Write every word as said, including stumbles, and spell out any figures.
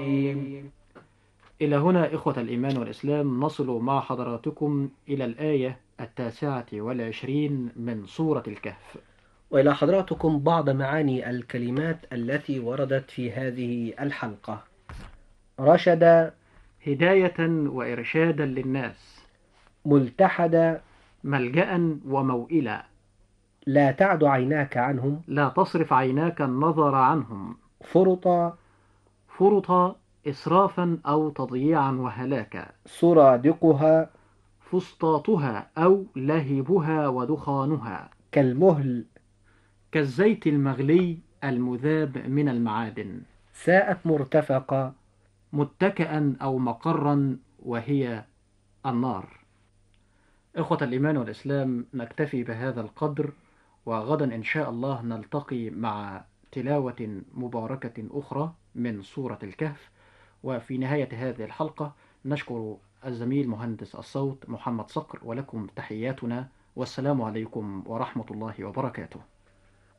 إلى هنا إخوة الإيمان والإسلام نصل مع حضراتكم إلى الآية التاسعة والعشرين من سورة الكهف. وإلى حضراتكم بعض معاني الكلمات التي وردت في هذه الحلقة. رشد، هداية وإرشادا للناس. ملتحد، ملجأ وموئلا. لا تعد عيناك عنهم. لا تصرف عيناك النظر عنهم. فرطا، فرطا إسرافا أو تضييعا وهلاكا. سرادقها، فسطاطها أو لهبها ودخانها. كالمهل، كالزيت المغلي المذاب من المعادن. ساءت مرتفقا، متكئا أو مقرا وهي النار. إخوة الإيمان والإسلام، نكتفي بهذا القدر، وغدا إن شاء الله نلتقي مع تلاوة مباركة أخرى من سورة الكهف. وفي نهاية هذه الحلقة نشكر الزميل مهندس الصوت محمد صقر، ولكم تحياتنا، والسلام عليكم ورحمة الله وبركاته.